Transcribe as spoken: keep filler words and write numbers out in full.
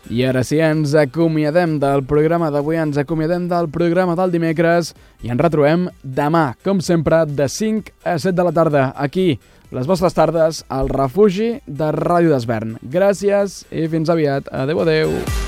I ara sí, ens acomiadem del programa d'avui, ens acomiadem del programa del dimecres i ens retrobem demà, com sempre, de cinc a set de la tarda, aquí, les vostres tardes, al refugi de Ràdio d'Esvern. Gràcies i fins aviat. Adéu, adéu.